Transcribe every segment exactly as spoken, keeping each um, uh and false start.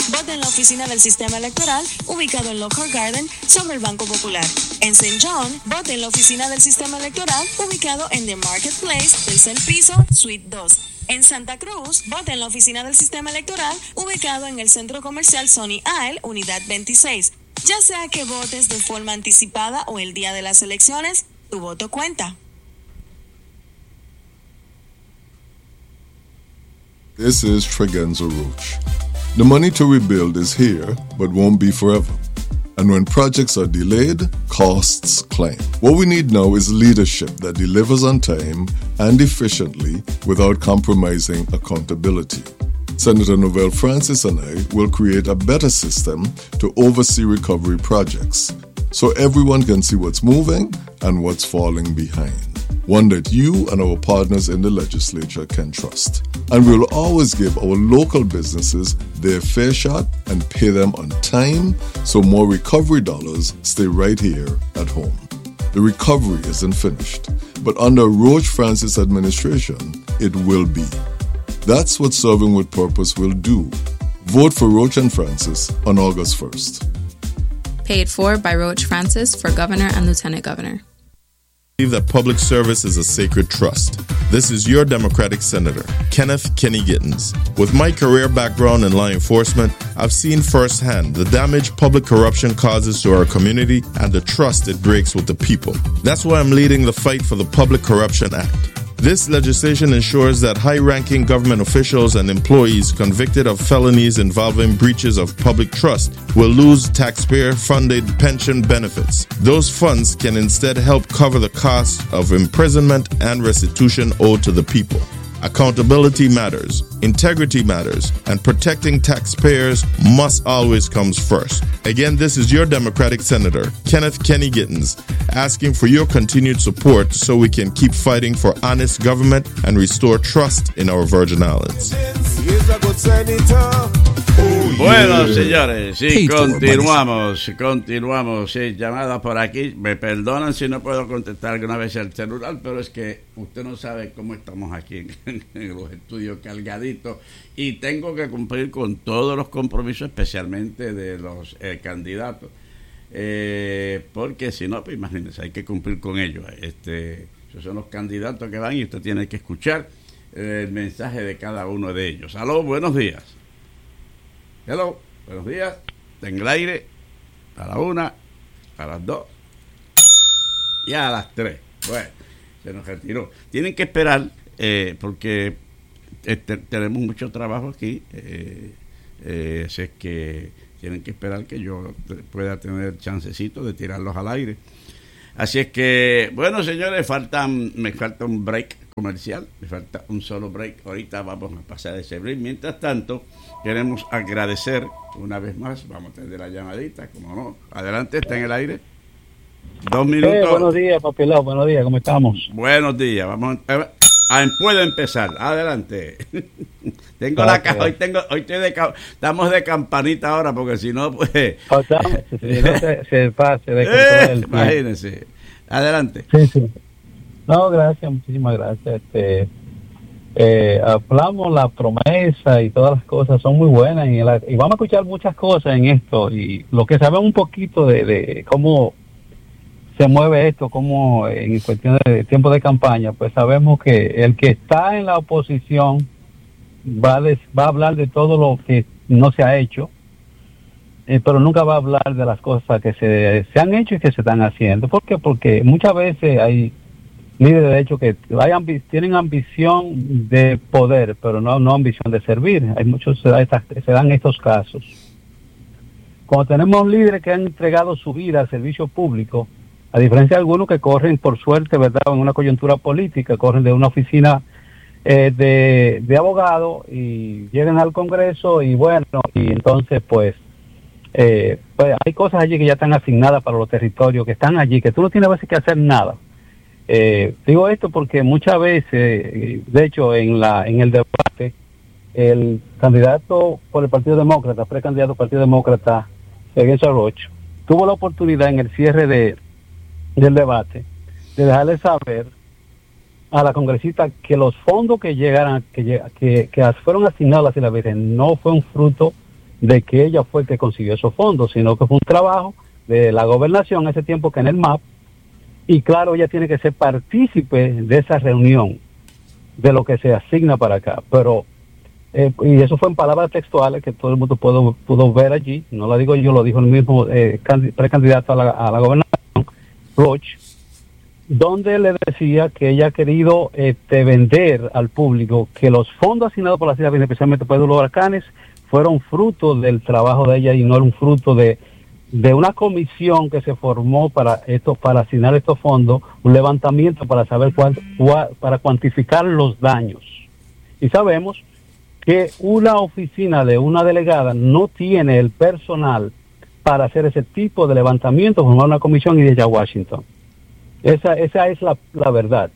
vote en la oficina del sistema electoral ubicado en Lockhart Garden sobre el Banco Popular. En Saint John, vote en la oficina del sistema electoral ubicado en The Marketplace, tercer piso, suite dos. En Santa Cruz, vote en la oficina del sistema electoral ubicado en el centro comercial Sony Isle, unidad veintiséis. Ya sea que votes de forma anticipada o el día de las elecciones, tu voto cuenta. This is Tregenza Roach. The money to rebuild is here, but won't be forever. And when projects are delayed, costs climb. What we need now is leadership that delivers on time and efficiently without compromising accountability. Senator Novelle Francis and I will create a better system to oversee recovery projects so everyone can see what's moving and what's falling behind. One that you and our partners in the legislature can trust. And we'll always give our local businesses their fair shot and pay them on time so more recovery dollars stay right here at home. The recovery isn't finished, but under Roach Francis administration, it will be. That's what Serving with Purpose will do. Vote for Roach and Francis on August first. Paid for by Roach Francis for Governor and Lieutenant Governor. Believe that public service is a sacred trust. This is your Democratic Senator, Kenneth Kenny Gittens. With my career background in law enforcement, I've seen firsthand the damage public corruption causes to our community and the trust it breaks with the people. That's why I'm leading the fight for the Public Corruption Act. This legislation ensures that high-ranking government officials and employees convicted of felonies involving breaches of public trust will lose taxpayer-funded pension benefits. Those funds can instead help cover the cost of imprisonment and restitution owed to the people. Accountability matters, integrity matters, and protecting taxpayers must always comes first. Again, this is your Democratic Senator, Kenneth Kenny Gittens, asking for your continued support so we can keep fighting for honest government and restore trust in our Virgin Islands. Bueno, señores, sí, continuamos, continuamos, sí, llamadas por aquí. Me perdonan si no puedo contestar alguna vez el celular, pero es que usted no sabe cómo estamos aquí en, en los estudios cargaditos y tengo que cumplir con todos los compromisos, especialmente de los eh, candidatos, eh, porque si no, pues imagínense, hay que cumplir con ellos. Este, esos son los candidatos que van y usted tiene que escuchar eh, el mensaje de cada uno de ellos. Aló, buenos días. Hello, buenos días. Tengo el aire a la una, a las dos y a las tres. Bueno, se nos retiró. Tienen que esperar eh, porque este, tenemos mucho trabajo aquí. Eh, eh, así es que tienen que esperar que yo pueda tener chancecito de tirarlos al aire. Así es que, bueno, señores, faltan, me falta un break comercial, me falta un solo break. Ahorita vamos a pasar ese break. Mientras tanto, queremos agradecer una vez más. Vamos a tener la llamadita, como no. Adelante, está en el aire. Dos minutos. Eh, buenos días, Papilao, buenos días, ¿cómo estamos? Buenos días, vamos a, a, puedo empezar. Adelante. Tengo okay. la caja, hoy tengo, hoy estoy de, estamos de campanita ahora, porque si no, pues. Oh, si no se, se pase de control. Eh, imagínense. Adelante. Sí, sí. No, gracias, muchísimas gracias. Este, eh, hablamos la promesa y todas las cosas son muy buenas y, la, y vamos a escuchar muchas cosas en esto y lo que sabemos un poquito de, de cómo se mueve esto, cómo en cuestión de tiempo de campaña, pues sabemos que el que está en la oposición va a, des, va a hablar de todo lo que no se ha hecho, eh, pero nunca va a hablar de las cosas que se, se han hecho y que se están haciendo. ¿Por qué? Porque muchas veces hay líderes de hecho que hay ambi- tienen ambición de poder, pero no, no ambición de servir. Hay muchos, se, da estas, se dan estos casos. Cuando tenemos líderes que han entregado su vida al servicio público, a diferencia de algunos que corren por suerte, ¿verdad?, en una coyuntura política, corren de una oficina eh, de, de abogado y llegan al Congreso y bueno, y entonces pues, eh, pues hay cosas allí que ya están asignadas para los territorios, que están allí, que tú no tienes a veces que hacer nada. Eh, digo esto porque muchas veces, de hecho, en la en el debate, el candidato por el Partido Demócrata, precandidato del Partido Demócrata, Tregenza Roach, tuvo la oportunidad en el cierre de del debate de dejarle saber a la congresista que los fondos que llegaran, que, que, que fueron asignados a la Virgen no fue un fruto de que ella fue el que consiguió esos fondos, sino que fue un trabajo de la gobernación ese tiempo que en el M A P, y claro, ella tiene que ser partícipe de esa reunión, de lo que se asigna para acá, pero eh, y eso fue en palabras textuales que todo el mundo pudo, pudo ver allí, no lo digo yo, lo dijo el mismo eh, precandidato a la, a la gobernación, Roche, donde le decía que ella ha querido este, vender al público que los fondos asignados por la ciudad, especialmente por los huracanes, fueron fruto del trabajo de ella y no era un fruto de, de una comisión que se formó para esto, para asignar estos fondos, un levantamiento para saber cuál, cuál, para cuantificar los daños. Y sabemos que una oficina de una delegada no tiene el personal para hacer ese tipo de levantamiento, formar una comisión y ir a Washington. Esa, esa es la, la verdad.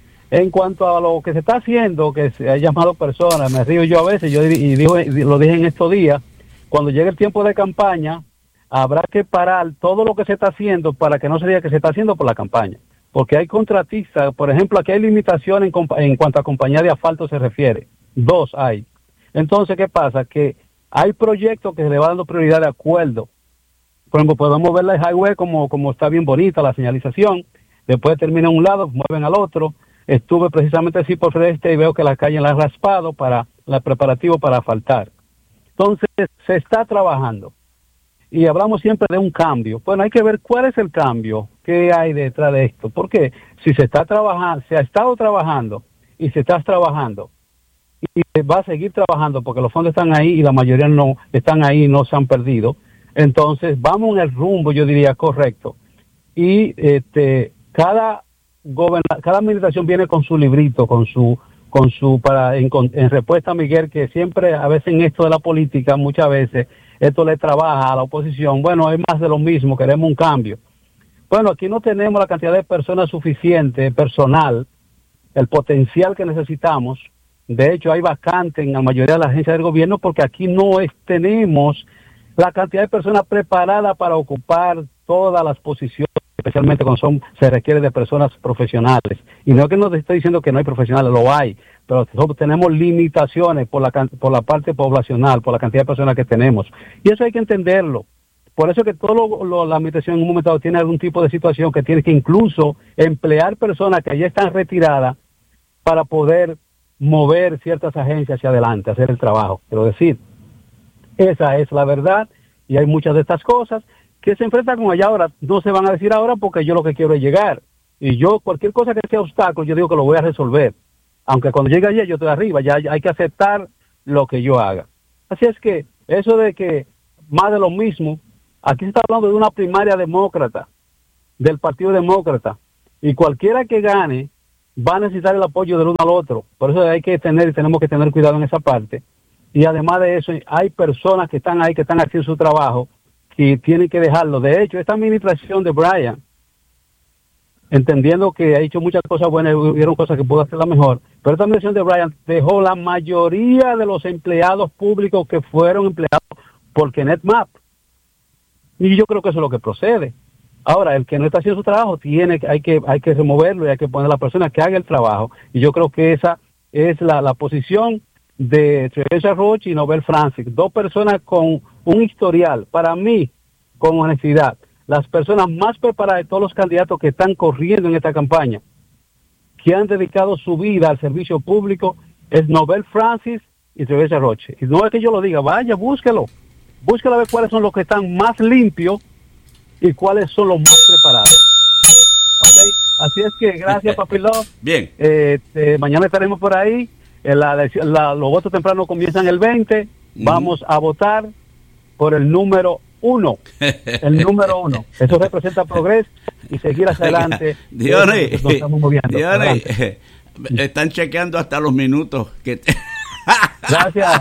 En cuanto a lo que se está haciendo, que se ha llamado personas, me río yo a veces, yo y digo, lo dije en estos días, cuando llegue el tiempo de campaña, habrá que parar todo lo que se está haciendo para que no se diga que se está haciendo por la campaña. Porque hay contratistas, por ejemplo, aquí hay limitaciones en, en cuanto a compañía de asfalto se refiere. Dos hay. Entonces, ¿qué pasa? Que hay proyectos que se le va dando prioridad de acuerdo. Por ejemplo, podemos ver la highway como, como está bien bonita, la señalización. Después termina en un lado, mueven al otro. Estuve precisamente así por este y veo que la calle la han raspado para el preparativo para asfaltar. Entonces, se está trabajando. Y hablamos siempre de un cambio. Bueno, hay que ver cuál es el cambio, qué hay detrás de esto. Porque si se está trabajando, se ha estado trabajando y se está trabajando y se va a seguir trabajando porque los fondos están ahí y la mayoría no están ahí y no se han perdido. Entonces, vamos en el rumbo, yo diría, correcto. Y este cada goberna, cada administración viene con su librito, con su con su para en, en respuesta a Miguel, que siempre a veces en esto de la política muchas veces esto le trabaja a la oposición. Bueno, es más de lo mismo, queremos un cambio. Bueno, aquí no tenemos la cantidad de personas suficiente, personal, el potencial que necesitamos. De hecho, hay vacantes en la mayoría de las agencias del gobierno porque aquí no es, tenemos la cantidad de personas preparadas para ocupar todas las posiciones, especialmente cuando son, se requiere de personas profesionales. Y no es que nos estoy diciendo que no hay profesionales, lo hay, pero tenemos limitaciones por la, por la parte poblacional, por la cantidad de personas que tenemos. Y eso hay que entenderlo. Por eso que todo lo, lo, la administración en un momento dado tiene algún tipo de situación que tiene que incluso emplear personas que ya están retiradas para poder mover ciertas agencias hacia adelante, hacer el trabajo. Quiero decir, esa es la verdad y hay muchas de estas cosas que se enfrentan con allá ahora, no se van a decir ahora porque yo lo que quiero es llegar. Y yo, cualquier cosa que sea obstáculo, yo digo que lo voy a resolver. Aunque cuando llegue allá yo estoy arriba, ya hay que aceptar lo que yo haga. Así es que, eso de que más de lo mismo, aquí se está hablando de una primaria demócrata, del Partido Demócrata, y cualquiera que gane va a necesitar el apoyo del uno al otro. Por eso hay que tener, y tenemos que tener cuidado en esa parte. Y además de eso, hay personas que están ahí, que están haciendo su trabajo, y tienen que dejarlo. De hecho, esta administración de Bryan, entendiendo que ha hecho muchas cosas buenas, hubieron cosas que pudo hacerla mejor, pero esta administración de Bryan dejó la mayoría de los empleados públicos que fueron empleados por Kenneth Mapp. Y yo creo que eso es lo que procede. Ahora, el que no está haciendo su trabajo, tiene hay que hay que removerlo y hay que poner a la persona que haga el trabajo. Y yo creo que esa es la, la posición de Teresa Roche y Nobel Francis, dos personas con un historial, para mí, con honestidad, las personas más preparadas de todos los candidatos que están corriendo en esta campaña, que han dedicado su vida al servicio público, es Nobel Francis y Teresa Roche. Y no es que yo lo diga, vaya, búsquelo, búsquelo a ver cuáles son los que están más limpios y cuáles son los más preparados. ¿Okay? Así es que gracias, Papiló. Bien. Eh, eh, mañana estaremos por ahí. La, la, los votos tempranos comienzan el veinte. Mm. Vamos a votar por el número uno. El número uno. Eso representa progreso y seguir hacia adelante. Dionis, nos estamos moviendo. Dionis, están chequeando hasta los minutos que te... Gracias.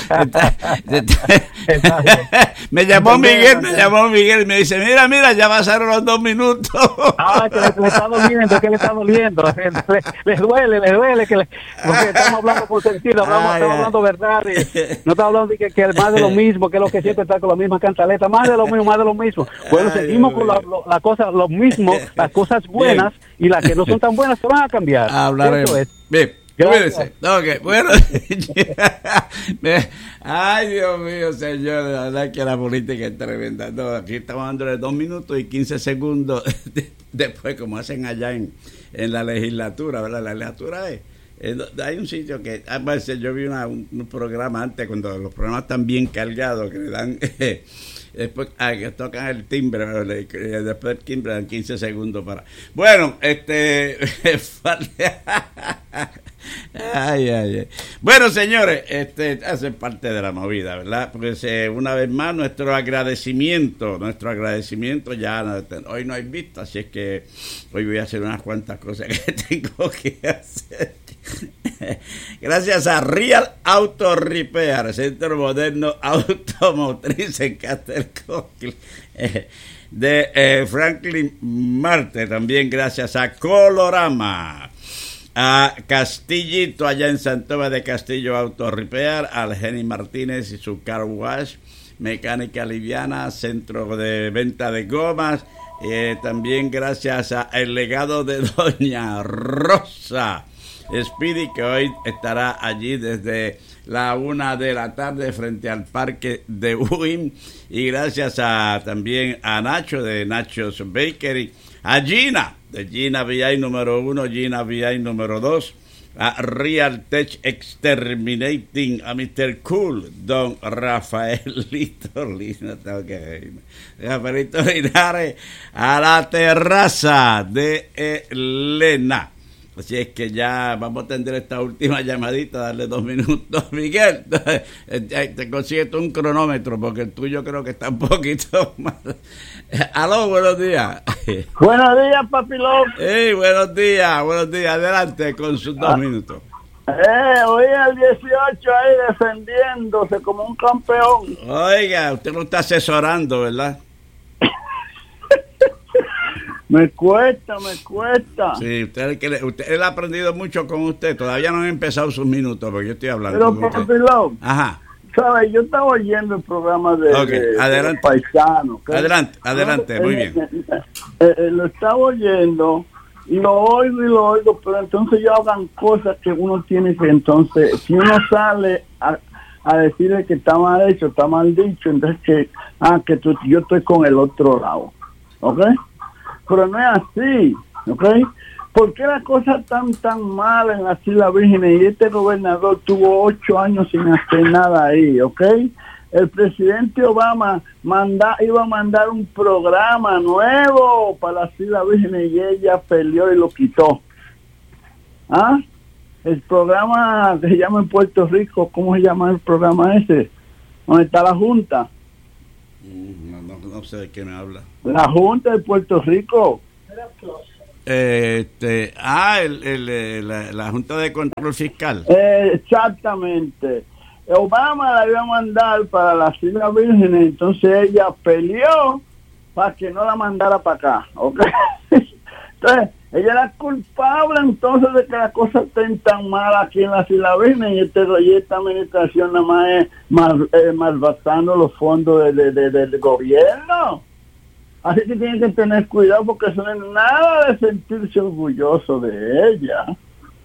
me llamó Miguel, me llamó Miguel y me dice, mira, mira, ya pasaron los dos minutos. Ah, que le, le está doliendo, que le está doliendo. Le, le, le duele, le duele, que le, porque estamos hablando por sentido, hablamos, ah, estamos hablando verdad. Y no estamos hablando de que, que más de lo mismo, que es lo que siempre está con la misma cantaleta, más de lo mismo, más de lo mismo. Bueno, ay, seguimos con la, lo, la cosa, lo mismo, las cosas buenas, bien, y las que no son tan buenas se van a cambiar. Hablaremos. Eso es. Bien. Cuídese. Okay, bueno. Ay, Dios mío, señor, la verdad que la política es tremenda. No, aquí estamos dándole dos minutos y quince segundos después, como hacen allá en, en la legislatura, ¿verdad? La legislatura es, es hay un sitio que, a veces yo vi una, un, un programa antes, cuando los programas están bien cargados, que le dan... Eh, después ah, que tocan el timbre, después del timbre dan quince segundos para... Bueno, este... ay, ay, ay. Bueno, señores, este hace parte de la movida, ¿verdad? Porque eh, una vez más nuestro agradecimiento, nuestro agradecimiento ya hoy no hay vista, así es que hoy voy a hacer unas cuantas cosas que tengo que hacer. Gracias a Real Auto Repair, Centro Moderno Automotriz en Castle Coquille, eh, de eh, Franklin Marte. También gracias a Colorama, a Castillito allá en Santóme de Castillo Auto Repair, al Jenny Martínez y su Car Wash, Mecánica Liviana, Centro de Venta de Gomas. Eh, también gracias a El Legado de Doña Rosa Speedy, que hoy estará allí desde la una de la tarde frente al parque de Buin. Y gracias a también a Nacho de Nacho's Bakery, a Gina de Gina V I número uno, Gina V I número dos, a Real Tech Exterminating, a mister Cool, don Rafaelito Lino, tengo que irme, Rafaelito Linares, a la terraza de Elena. Así es que ya vamos a atender esta última llamadita, darle dos minutos. Miguel, te consigues un cronómetro, porque el tuyo creo que está un poquito más. Aló, buenos días. Buenos días, papilón. Hey, buenos días, buenos días. Adelante con sus dos ah. minutos. Eh, hoy el dieciocho ahí defendiéndose como un campeón. Oiga, usted lo está asesorando, ¿verdad? Me cuesta, me cuesta. Sí, usted, que usted él ha aprendido mucho con usted. Todavía no han empezado sus minutos, porque yo estoy hablando. Pero, con papilón, ajá. ¿sabes? Yo estaba oyendo el programa de, okay, de, adelante. de Paisano. ¿Okay? Adelante, adelante, muy eh, bien. Eh, eh, eh, lo estaba oyendo y lo oigo y lo oigo, pero entonces ya hagan cosas que uno tiene que, entonces, si uno sale a, a decirle que está mal hecho, está mal dicho, entonces que, ah, que tú, yo estoy con el otro lado. ¿Ok? Pero no es así, ¿ok? ¿Por qué la cosa tan tan mal en las Islas Vírgenes y este gobernador tuvo ocho años sin hacer nada ahí, ¿ok? El presidente Obama manda, iba a mandar un programa nuevo para las Islas Vírgenes y ella peleó y lo quitó. ¿Ah? El programa que se llama en Puerto Rico, ¿cómo se llama el programa ese? ¿Dónde está la Junta? No, no, no sé de qué me habla. La Junta de Puerto Rico. Eh, este, ah, el, el, la, la Junta de Control Fiscal. Eh, exactamente. Obama la iba a mandar para las Islas Vírgenes, entonces ella peleó para que no la mandara para acá. ¿Okay? Entonces, ella era culpable entonces de que las cosas estén tan mal aquí en las Islas Vírgenes y, este, y esta administración nada más es mal, eh, malbastando los fondos de, de, de, del gobierno. Así que tienen que tener cuidado porque eso no es nada de sentirse orgulloso de ella.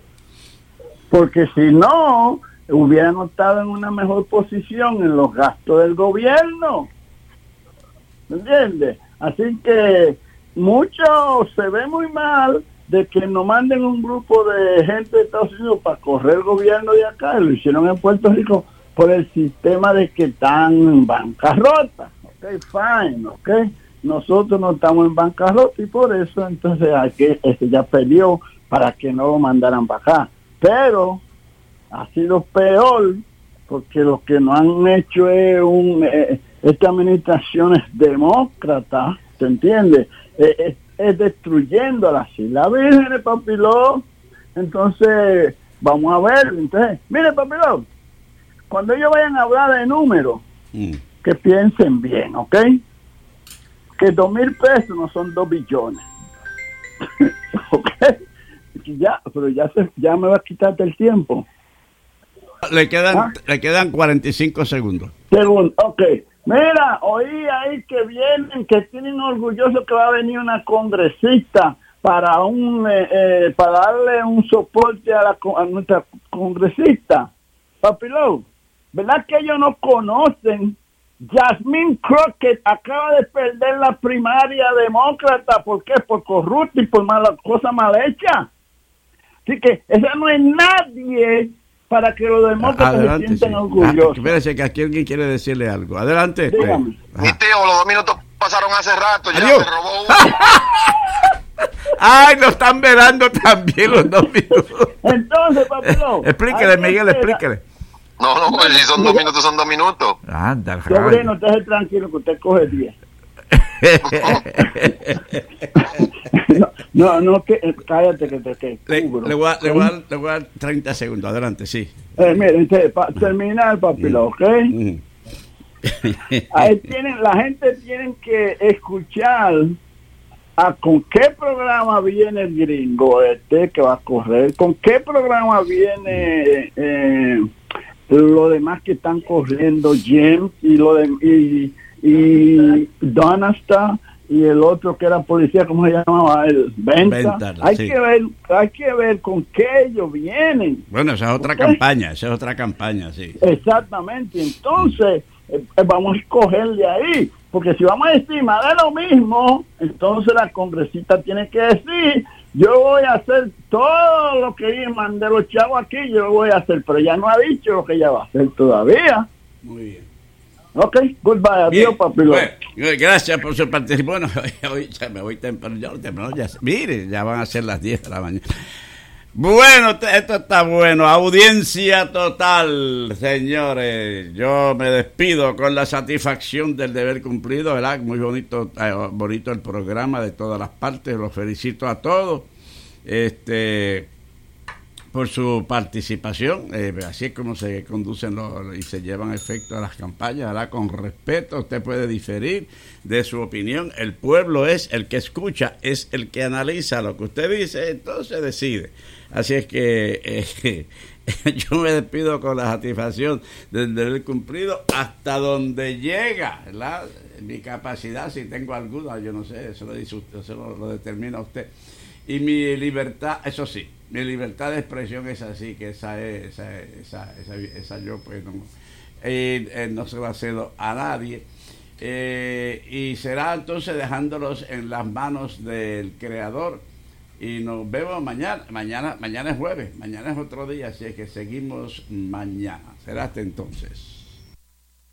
Porque si no, hubieran estado en una mejor posición en los gastos del gobierno. ¿Me entiendes? Así que mucho se ve muy mal de que nos manden un grupo de gente de Estados Unidos para correr el gobierno de acá. Lo hicieron en Puerto Rico por el sistema de que están en bancarrota. Ok, fine, ok. Nosotros no estamos en bancarrota y por eso entonces aquí este ya peleó para que no lo mandaran para acá. Pero ha sido peor porque lo que no han hecho es un eh, esta administración es demócrata, ¿se entiende? Eh, es, es destruyendo a las Islas Vírgenes, papilón. Entonces vamos a ver. Entonces, mire, papilón, cuando ellos vayan a hablar de números, mm. que piensen bien, ¿ok? Que dos mil pesos no son dos billones. ¿Ok? Ya, pero ya, se, ya me va a quitarte el tiempo. Le quedan, ¿ah? le quedan cuarenta y cinco segundos. Segundo, ok. Mira, oí ahí que vienen, que tienen orgulloso que va a venir una congresista para un eh, eh, para darle un soporte a, la, a nuestra congresista. Papilón, ¿verdad que ellos no conocen? Jasmine Crockett acaba de perder la primaria demócrata. ¿Por qué? Por corrupto y por mala cosa mal hecha. Así que esa no es nadie para que los demócratas Adelante, se sientan sí. orgullosos. Ah, espérese que aquí alguien quiere decirle algo. Adelante. Dígame. Mi tío, los dos minutos pasaron hace rato. Ya Adiós. se robó uno. Ay, lo están velando también los dos minutos. Entonces, papilón. Explíquele, Miguel, explíquele. No, no, pues si son dos minutos, son dos minutos. Anda, Sobrino, usted tranquilo que usted coge diez. no, no, no, que, cállate que te que le, cubro. le, voy a, le, voy a, le voy a dar treinta segundos. Adelante, sí. Eh, miren, para terminar, papilón, ¿ok? Mm. Ahí tienen, la gente tiene que escuchar a con qué programa viene el gringo este que va a correr, con qué programa viene eh, lo demás que están corriendo, James y lo de y, y Donasta y el otro que era policía, ¿cómo se llamaba? El Venta. Venta, hay sí. que ver, hay que ver con qué ellos vienen. Bueno, esa es otra ¿Okay? campaña, esa es otra campaña, sí. Exactamente, entonces eh, vamos a escoger de ahí, porque si vamos a estimar de lo mismo, entonces la congresista tiene que decir, yo voy a hacer todo lo que ella mandé los chavos aquí, yo lo voy a hacer, pero ella no ha dicho lo que ella va a hacer todavía. Muy bien. Ok, goodbye, adiós, papilón. Bueno, gracias por su participación. Bueno, hoy ya me voy temprano, ya, temprano ya, mire, ya van a ser las diez de la mañana. Bueno, esto está bueno. Audiencia total, señores. Yo me despido con la satisfacción del deber cumplido, ¿verdad? Muy bonito, eh, bonito el programa de todas las partes. Los felicito a todos este, por su participación. Eh, así es como se conducen los, y se llevan a efecto a las campañas, ¿verdad? Con respeto. Usted puede diferir de su opinión. El pueblo es el que escucha, es el que analiza lo que usted dice, entonces decide. Así es que eh, yo me despido con la satisfacción del deber cumplido hasta donde llega, ¿verdad? Mi capacidad, si tengo alguna, yo no sé, eso lo dice usted, eso lo, lo determina usted. Y mi libertad, eso sí, mi libertad de expresión es así, que esa es, esa, esa, esa, esa yo pues no, eh, eh, no se la cedo a nadie. Eh, y será entonces dejándolos en las manos del Creador. Y nos vemos mañana. Mañana, mañana es jueves, mañana es otro día, así es que seguimos mañana. Será hasta entonces.